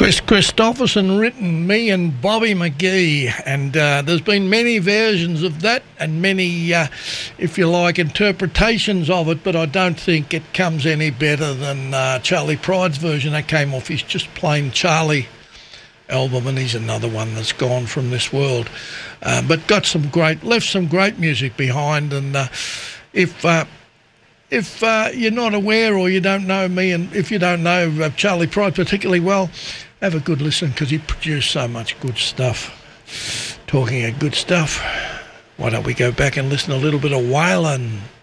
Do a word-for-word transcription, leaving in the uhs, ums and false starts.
Chris Christopherson written Me and Bobby McGee, and uh, there's been many versions of that and many, uh, if you like, interpretations of it, but I don't think it comes any better than uh, Charlie Pride's version. That came off his Just Plain Charlie album, and he's another one that's gone from this world, uh, but got some great, left some great music behind. And uh, if uh, if uh, you're not aware or you don't know me, and if you don't know uh, Charlie Pride particularly well, have a good listen, because he produced so much good stuff. Talking of good stuff, why don't we go back and listen to a little bit of Waylon?